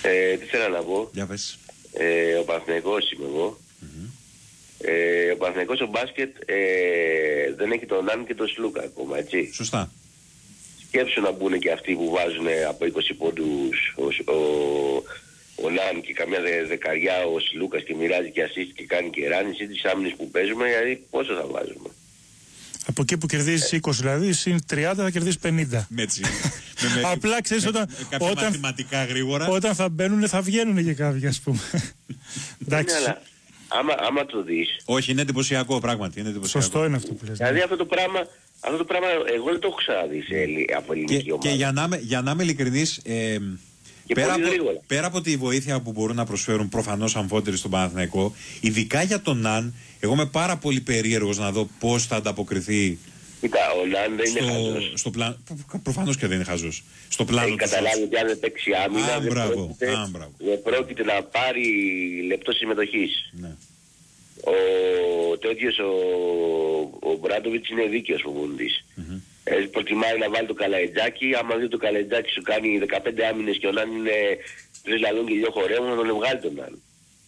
Τι θέλω να πω. Για πες. Ο Παναθηναϊκός είμαι εγώ. Ο Παναθηναϊκός ο μπάσκετ δεν έχει τον Ναν και τον Σλούκα ακόμα, έτσι. Σωστά. Σκέψου να μπουν και αυτοί που βάζουν από 20 πόντους ο Ναν και καμιά δεκαριά ο Σλούκας και μοιράζει και assist και κάνει και ράνις ή τις άμυνες που παίζουμε, δηλαδή πόσο θα βάζουμε. Από εκεί που κερδίζεις 20 δηλαδή, συν 30 θα κερδίσεις 50. Έτσι. Απλά ξέρεις κάποια μαθηματικά γρήγορα. Όταν θα μπαίνουν θα βγαίνουν και κάποιοι, ας πούμε. Εντάξει. Άμα το δεις. Όχι, είναι εντυπωσιακό πράγματι. Σωστό είναι αυτό που λες. Δηλαδή αυτό το πράγμα εγώ δεν το έχω ξαναδεί από ελληνική ομάδα. Και για να είμαι ειλικρινής, πέρα από τη βοήθεια που μπορούν να προσφέρουν προφανώς αμφότεροι στον Παναθηναϊκό, ειδικά για τον Ναν, εγώ είμαι πάρα πολύ περίεργος να δω πώς θα ανταποκριθεί. Κοίτα, ο Ναν δεν είναι χαζός. Προφανώς και δεν είναι χαζός. Στο πλάνο έχει καταλάβει ότι αν δεν παίξει άμυνα δεν πρόκειται να πάρει λεπτό συμμετοχής. Ναι. Ο Μπράντοβιτς είναι δίκαιος προπονητής. Προτιμάει να βάλει το Καλαϊτζάκι. Άμα δει το Καλαϊτζάκι σου κάνει 15 άμυνες και ο Ναν είναι 3 λαλούν και 2 χορεύουν, να τον βγάλει τον Ναν.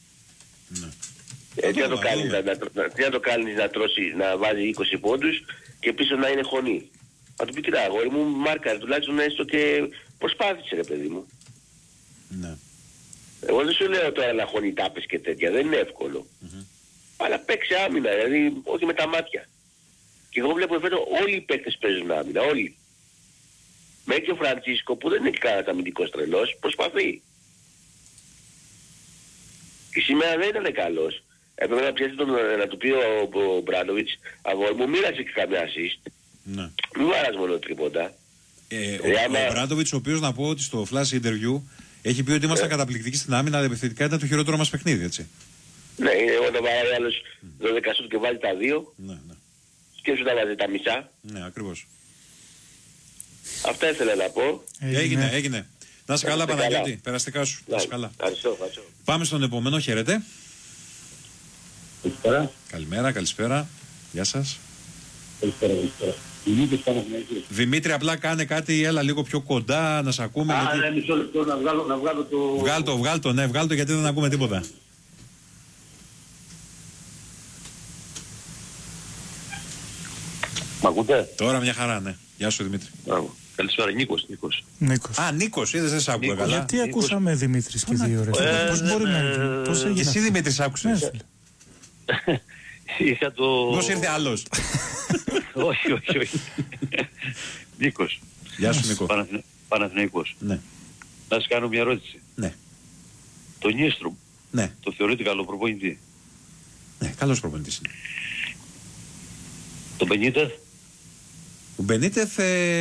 Τι να το κάνεις να βάζει 20 πόντους και πίσω να είναι χωνή. Θα του πει κοίτα αγόρι μου, μάρκαρε τουλάχιστον έστω και προσπάθησε ρε παιδί μου. Ναι. Εγώ δεν σου λέω τώρα να χωνεί τάπες και τέτοια, δεν είναι εύκολο. Αλλά παίξε άμυνα, δηλαδή όχι με τα μάτια. Και εγώ βλέπω φέτος όλοι οι παίκτες παίζουν άμυνα, όλοι. Μέχρι και ο Φραντσίσκο που δεν είναι κανένας αμυντικός τρελός, προσπαθεί. Και σήμερα δεν ήταν καλός. Έπρεπε να πιάσει να του πει ο Μπράντοβιτς, αγόρι μου μοίρασε και καμιά assist. Ναι. Μην βάρας μόνο τρίποτα. Ο Μπράντοβιτς, ο οποίος να πω ότι στο flash interview έχει πει ότι ήμασταν καταπληκτικοί στην άμυνα, αλλά επιθετικά ήταν το χειρότερο μας παιχνίδι, έτσι. Ναι, όταν βάλει άλλος 12 σουτ και βάλει τα 2. Ναι. Σκέψου να βάζει τα μισά. Ναι, ακριβώς. Αυτά ήθελα να πω. Έγινε. Να είσαι καλά, Παναγιώτη. Περαστικά σου. Να είσαι καλά. Πάμε στον επόμενο. Χαίρετε. Καλησπέρα. Καλησπέρα. Γεια σας. Καλησπέρα. Δημήτρη, απλά κάνε κάτι, έλα λίγο πιο κοντά να σε ακούμε. Ναι, μισό λεπτό να βγάλω το... Βγάλ' το γιατί δεν ακούμε τίποτα. Μ' ακούτε? Τώρα μια χαρά, ναι. Γεια σου Δημήτρη. Μπράβο. Καλησπέρα, Νίκος. Α, Νίκος, είδες δεν σ' άκουγα καλά. Γιατί ακούσαμε Δημήτρης και 2 ώρες. Πώς μπορεί να είναι, πώς έγινε? Και εσύ Δημήτρης άκουσες. Είχα το... Πώς ήρθε άλλος. Όχι. Νίκος. Γεια σου Νίκο. Παναθηναϊκός. Ναι. Να σας κάνω μια ερώτηση. Ναι. Το Νιέστρουμ. Ναι. Το θεωρείτε καλό προπονητή? Ναι, καλός προπονητής είναι. Το Μπενίτεθ. Ο Μπενίτεθ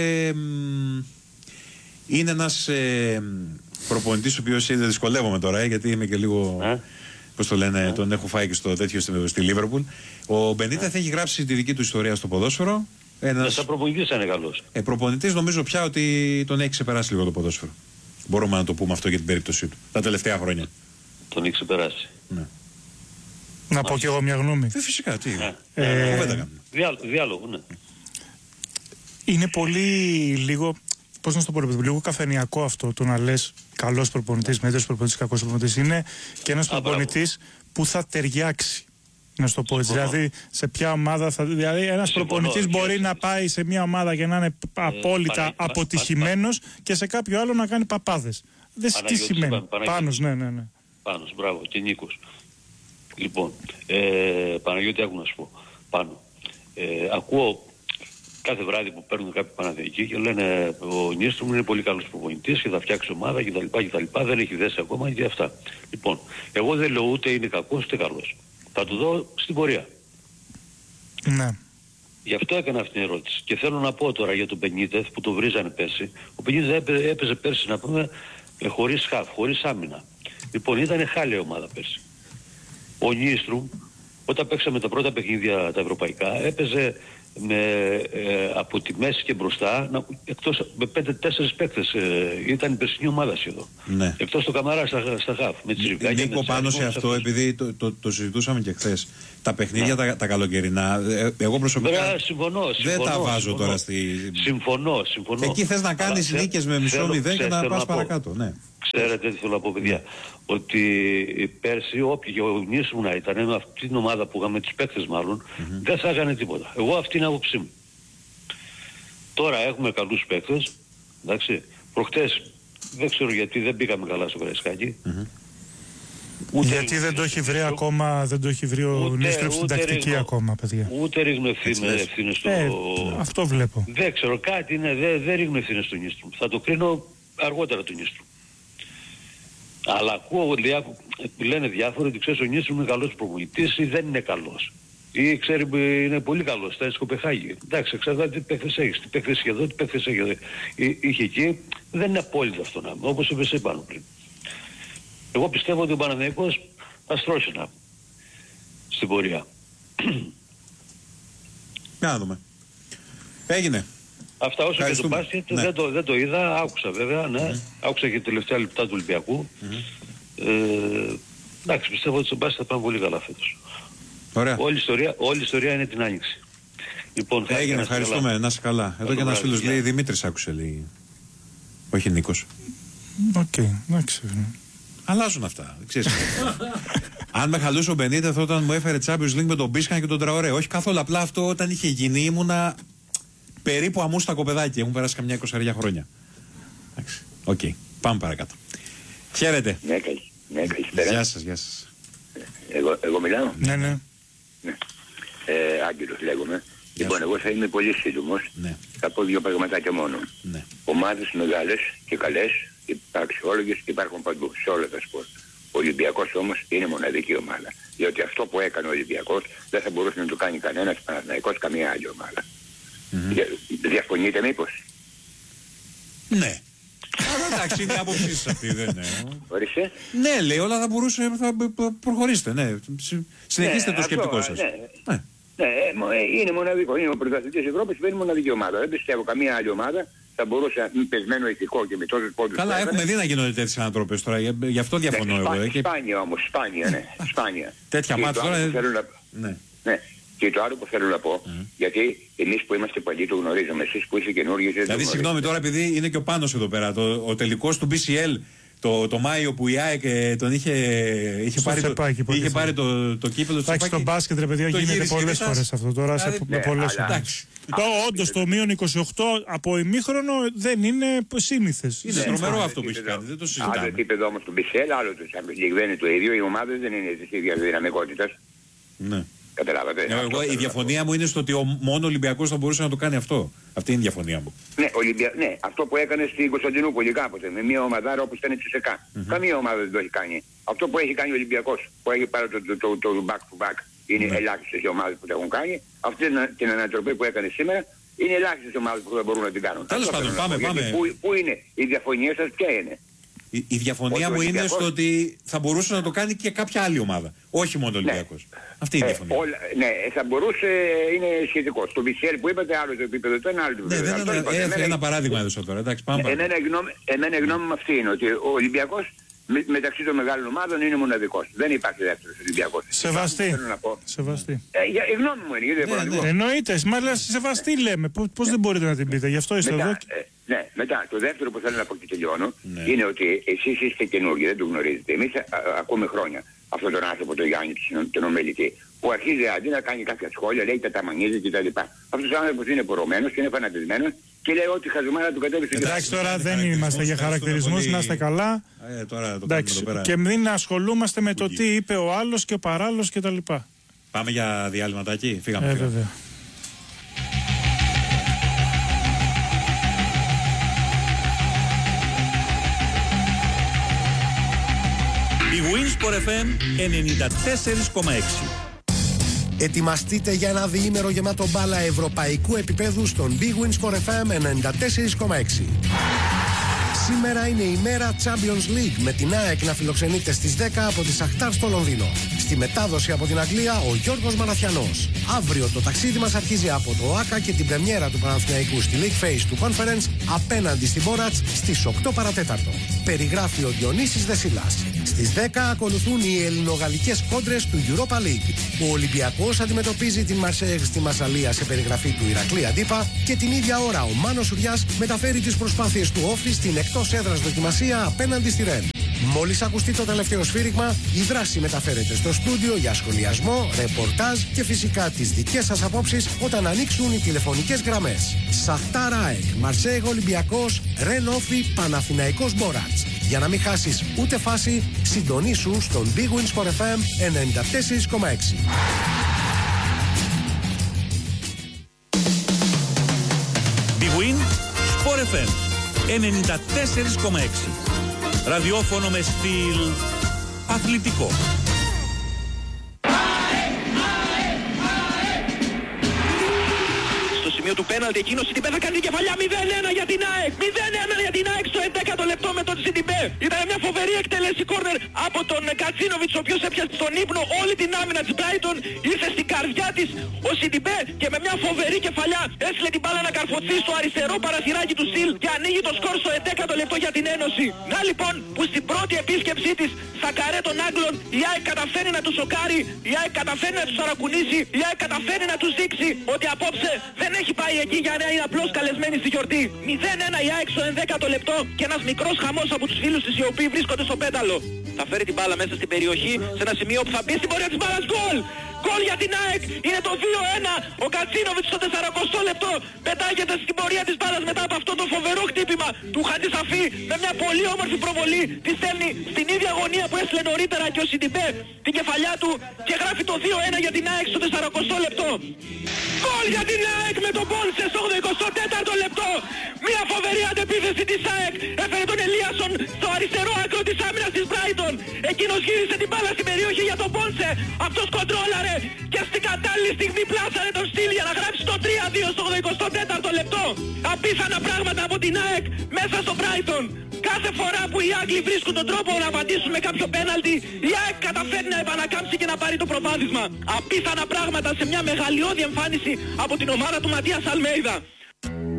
είναι ένας προπονητής ο οποίος δυσκολεύομαι τώρα γιατί είμαι και λίγο... Πώς το λένε, τον έχω φάει και στο τέτοιο στη Λίβερπουλ. Ο Μπενίτεθ έχει γράψει τη δική του ιστορία στο ποδόσφαιρο. Σαν προπονητής είναι καλός. Προπονητής νομίζω πια ότι τον έχει ξεπεράσει λίγο το ποδόσφαιρο. Μπορούμε να το πούμε αυτό για την περίπτωσή του. Τα τελευταία χρόνια. Τον έχει ξεπεράσει. Ναι. Να πω κι εγώ μια γνώμη. Φυσικά, τι. Διάλογο, ναι. Είναι πολύ λίγο, πώς να σου το πω, λίγο καφενειακό αυτό το να λες καλός προπονητής, μέτριος προπονητής, κακός προπονητής. Είναι και ένας προπονητής που θα ταιριάξει. Να σου το πω έτσι. Δηλαδή, σε ποια ομάδα θα. Δηλαδή, ένας προπονητής μπορεί να πάει σε μια ομάδα και να είναι απόλυτα αποτυχημένος και σε κάποιο άλλο να κάνει παπάδες. Τι σημαίνει. Πάνος, ναι. Πάνος, μπράβο, και Νίκος. Λοιπόν, Παναγιώτη, άκου να σου πω. Πάνω. Ακούω κάθε βράδυ που παίρνουν κάποιοι Παναθηναϊκοί και λένε ο Νιέστρουμ είναι πολύ καλός προπονητής και θα φτιάξει ομάδα κτλ. Δεν έχει δέσει ακόμα και αυτά. Λοιπόν, εγώ δεν λέω ούτε είναι κακός ούτε καλός. Θα του δω στην πορεία. Ναι. Γι' αυτό έκανα αυτή την ερώτηση. Και θέλω να πω τώρα για τον Μπενίτεθ που το βρίζανε πέρσι. Ο Μπενίτεθ έπαιζε πέρσι να πούμε χωρίς χαφ, χωρίς άμυνα. Λοιπόν, ήταν χάλια ομάδα πέρσι. Ο Νιέστρουμ όταν παίξαμε τα πρώτα παιχνίδια τα ευρωπαϊκά έπαιζε από τη μέση και μπροστά εκτός με 5-4 παίκτες ήταν η περσινή ομάδα σχεδόν. Ναι. Εκτός το Καμαρά στα χαφ. Νίκο, πάνω σε αυτό, επειδή το συζητούσαμε και χθες, τα παιχνίδια τα καλοκαιρινά, εγώ προσωπικά δεν τα βάζω τώρα στη... Συμφωνώ. Εκεί θες να κάνεις νίκες με μισό 0 και να πας παρακάτω. Ναι. Ξέρετε τι θέλω να πω, παιδιά, ότι πέρσι όποιοι γεωνίσουν να ήταν με αυτή την ομάδα που είχαμε, τους παίκτες μάλλον, δεν θα έκανε τίποτα. Εγώ αυτή είναι η άποψή μου. Τώρα έχουμε καλούς παίκτες, εντάξει. Προχτές δεν ξέρω γιατί δεν πήγαμε καλά στο Καραϊσκάκι. Γιατί δεν το έχει βρει ακόμα, δεν το έχει βρει ο Νίστροφ στην τακτική ακόμα, παιδιά. Ούτε ρίχνω ευθύνες στο... αυτό βλέπω. Δεν ξέρω, κάτι είναι, δεν ρίχνω ευθύνες στον Νίστροφ. Θα το κρίνω αργότερα τον Νίστροφ. Αλλά ακούω λένε διάφοροι ότι ξέρεις ο Νίστροφ είναι καλός προπονητής ή δεν είναι καλός. Ή ξέρει είναι πολύ καλός, θα είναι στο Κοπεχάγη. Εντάξει, εξαρτάται τι παίχτες έχεις, τι παίχτες έχει εδώ, τι παίχτες έχει εδώ. Είχε εκεί, δεν είναι απόλυτο αυτό να είμαι, όπως είπες πάνω πριν. Εγώ πιστεύω ότι ο Παναθηναϊκός θα στρώσει στην πορεία. Να δούμε. Έγινε. Αυτά όσο και το μπάσκετ δεν το είδα, άκουσα βέβαια, ναι. Άκουσα και τελευταία λεπτά του Ολυμπιακού. Εντάξει, πιστεύω ότι στο μπάσκετ θα πάνε πολύ καλά φέτος. Ωραία. Όλη η ιστορία είναι την άνοιξη. Λοιπόν, έγινε, ευχαριστούμε, να είσαι καλά. Εδώ και ένας φίλος λέει, Δημήτρης άκουσε, λέει. Όχι Νίκος. Οκ, εντάξει. Αλλάζουν αυτά. Αν με χαλούσε ο Μπενίτεθ όταν μου έφερε Champions League με τον Μπίσκαν και τον Τραωρέ. Όχι καθόλου. Απλά αυτό όταν είχε γίνει ήμουνα περίπου αμούστα κοπεδάκι. Έχουν περάσει καμιά 20 χρόνια. Οκ. Πάμε παρακάτω. Χαίρετε. Ναι, καλησπέρα. Γεια σας. Εγώ μιλάω. Ναι. Άγγελος λέγομαι. Λοιπόν, εγώ θα είμαι πολύ σύντομος. Θα πω δύο πραγματάκια μόνο. Ομάδες μεγάλες και καλές, αξιόλογες υπάρχουν παντού, σε όλα τα σπορ. Ο Ολυμπιακός όμως είναι μοναδική ομάδα. Διότι αυτό που έκανε ο Ολυμπιακός δεν θα μπορούσε να το κάνει κανένας Παναθηναϊκός, καμία άλλη ομάδα. Διαφωνείτε μήπως? Ναι. Αλλά εντάξει, είναι η άποψή σας αυτή, δεν είναι. Ορίστε. Ναι, λέει, όλα θα μπορούσε, θα προχωρήσετε, ναι. Συνεχίστε το σκεπτικό σας. Ναι, είναι μοναδικό. Είναι ο πρωταθλητής Ευρώπης, είναι μοναδική ομάδα. Δεν πιστεύω καμία άλλη ομάδα θα μπορούσε με πεσμένο ηθικό και με τόσους πόντους. Καλά, έχουμε δει να γίνονται τέτοιες ανατροπές τώρα. Γι' αυτό διαφωνώ εγώ. Σπάνια όμως, σπάνια. Τέτοια μάτια τώρα. Ναι. Και το άλλο που θέλω να πω, γιατί εμείς που είμαστε παλιοί το γνωρίζουμε, εσείς που είστε καινούργιοι. Δηλαδή, συγγνώμη τώρα, επειδή είναι και ο Πάνος εδώ πέρα, ο τελικός του BCL το Μάιο που η ΑΕΚ τον είχε πάρει το κύπελλο του. Εντάξει, στο μπάσκετ, ρε παιδιά, γίνεται πολλές φορές αυτό τώρα. Όντως το μείον 28 από ημίχρονο δεν είναι σύνηθες. Είναι τρομερό αυτό που έχει κάνει, δεν το συζητάμε. Άλλο επίπεδο όμως του BCL, άλλο του Champions League δεν είναι το ίδιο, οι ομάδες δεν είναι της ίδιας δυναμικότητας. Ναι. Καταλάβατε. Η διαφωνία μου είναι στο ότι μόνο ο Ολυμπιακός θα μπορούσε να το κάνει αυτό. Αυτή είναι η διαφωνία μου. Ναι, αυτό που έκανε στην Κωνσταντινούπολη κάποτε με μια ομαδάρα όπως ήταν η Τσεσεκά. Καμία ομάδα δεν το έχει κάνει. Αυτό που έχει κάνει ο Ολυμπιακός, που έχει πάρει το back to back, είναι ελάχιστες οι ομάδες που το έχουν κάνει. Αυτή την ανατροπή που έκανε σήμερα είναι ελάχιστες ομάδες που δεν μπορούν να την κάνουν. Τέλος πάντων, πάμε. Πού είναι η διαφωνία σας, ποια είναι? Η διαφωνία μου είναι στο ότι θα μπορούσε να το κάνει και κάποια άλλη ομάδα. Όχι μόνο ο Ολυμπιακός. Αυτή είναι η διαφωνία. Ναι, θα μπορούσε, είναι σχετικό. Στο BCL που είπατε, άλλο το επίπεδο, το ένα άλλο το επίπεδο. Ένα παράδειγμα έδωσα τώρα. Εντάξει, πάμε. Εμένα η γνώμη μου αυτή είναι ότι ο Ολυμπιακός μεταξύ των μεγάλων ομάδων είναι μοναδικός. Δεν υπάρχει δεύτερος Ολυμπιακός. Σεβαστή. Η γνώμη μου είναι, γιατί δεν μπορώ να την πω. Εννοείται, μα σεβαστή λέμε. Πώς δεν μπορείτε να την πείτε, γι' αυτό είστε εδώ. Ναι, μετά το δεύτερο που θέλω να πω και τελειώνω είναι ότι εσείς είστε καινούργοι, δεν το γνωρίζετε. Εμείς ακούμε χρόνια αυτόν τον άνθρωπο, τον Γιάννη, τον ομιλητή, που αρχίζει αντί να κάνει κάποια σχόλια, λέει τα ταμανίζει κτλ. Αυτός ο άνθρωπος είναι πορωμένος και είναι φανατισμένος και λέει ότι χαζομάρα του κατέβει στην Εντάξει, τώρα δεν είμαστε για χαρακτηρισμούς, να είστε καλά. Εντάξει, και μην ασχολούμαστε με το τι είπε ο άλλος και ο παράλληλος κτλ. Πάμε για διάλειμματάκι, φύγαμε. Βέβαια. Η Winsport FM 94,6. Ετοιμαστείτε για ένα διήμερο γεμάτο μπάλα ευρωπαϊκού επίπεδου στον Big Win Sport FM 94,6. Σήμερα είναι η μέρα Champions League με την ΑΕΚ να φιλοξενείται στις 10 από τη Σαχτάρ στο Λονδίνο. Στη μετάδοση από την Αγγλία ο Γιώργος Μαναθιανός. Αύριο το ταξίδι μας αρχίζει από το ΆΚΑ και την πρεμιέρα του Παναθηναϊκού στη League Phase του Conference απέναντι στην Μπόρατς στις 8 παρατέταρτο. Περιγράφει ο Διονύσης Δεσίλας. Στις 10 ακολουθούν οι ελληνογαλλικές κόντρες του Europa League. Ο Ολυμπιακός αντιμετωπίζει την Μαρσέγ στη Μασσαλία σε περιγραφή του Ηρακλή Αντίπα και την ίδια ώρα ο Μάνος Σουριάς μεταφέρει τις προσπάθειες του Όφη στην εκτός έδρας δοκιμασία απέναντι στη Ρεν. Μόλις ακουστεί το τελευταίο σφύριγμα, η δράση μεταφέρεται στο στούντιο για σχολιασμό, ρεπορτάζ και φυσικά τις δικές σας απόψεις όταν ανοίξουν οι τηλεφωνικές γραμμές. Σαχτάρ ΑΕΚ, Μαρσέιγ Ολυμπιακός, Ρεν Όφι, Παναθηναϊκός Μπόρατς. Για να μην χάσεις ούτε φάση, συντονίσου στον Big Win Sport FM 94,6. Big Win Sport FM 94,6. Ραδιόφωνο με στυλ αθλητικό. Στο σημείο του πέναλτι εκείνος η Σιντιμπέ θα κάνει κεφαλιά 0-1 για την ΑΕΚ. 0-1 για την ΑΕΚ στο 11ο λεπτό με τον Σιντιμπέ. Ήταν μια φοβερή εκτέλεση κόρνερ από τον Κατσίνοβιτς, ο οποίος έπιασε στον ύπνο όλη την άμυνα της Brighton. Ήρθε στην καρδιά της ο Σιντιμπέ και με μια φοβερή κεφαλιά έστειλε την μπάλα να καρφωθεί στο αριστερό παραθυράκι του Στυλ και ανοίγει το σκορ στο 11ο λεπτό για την Ένωση. Να λοιπόν που στην πρώτη επίσκεψή της στα καρέ των Άγγλων η ΑΕΚ καταφέρει να τους σοκάρει, η ΑΕΚ καταφέρει να τους ταρακουνήσει, η ΑΕΚ καταφέρει να τους δείξει ότι απόψε δεν έχει πάει εκεί για να είναι απλώς καλεσμένη στη γιορτή. 0-1 η ΑΕΚ στο 11ο λεπτό και ένας μικρός χαμός από τους φίλους της οι οποίοι βρίσκονται στο πέταλο. Θα φέρει την μπάλα μέσα στην περιοχή σε ένα σημείο που θα μπει στην πορεία της μπάλας. Γκολ! Γκολ για την ΑΕΚ, είναι το 2-1. Ο Κατσίνοβιτς στο 40ο λεπτό πετάγεται στην πορεία της μπάλας μετά από αυτό το φοβερό χτύπημα του Χατζησαφή με μια πολύ όμορφη προβολή. Τη στέλνει στην ίδια γωνία που έστειλε νωρίτερα και ο Σιντιμπέ την κεφαλιά του και γράφει το 2-1 για την ΑΕΚ στο 40ο λεπτό. Γκολ για την ΑΕΚ με τον Μπόλσε στο 84ο λεπτό. Μια φοβερή αντεπίθεση της ΑΕΚ έφερε τον Ελίασον στο αριστερό άκρο της άμυνας της Brighton. Εκείνος γύρισε την μπάλα στην περιοχή για τον Μπόλσε. Αυτός κοντρόλαρε και στην κατάλληλη στιγμή πλάσαρε τον Στυλ για να γράψει το 3-2 στο 84ο λεπτό. Απίθανα πράγματα από την ΑΕΚ μέσα στο Brighton. Κάθε φορά που οι Άγγλοι βρίσκουν τον τρόπο να απαντήσουν με κάποιο πέναλτι, η ΑΕΚ καταφέρει να επανακάμψει και να πάρει το προβάδισμα. Απίθανα πράγματα σε μια μεγαλειώδη εμφάνιση από την ομάδα του Ματίας Αλμέιδα.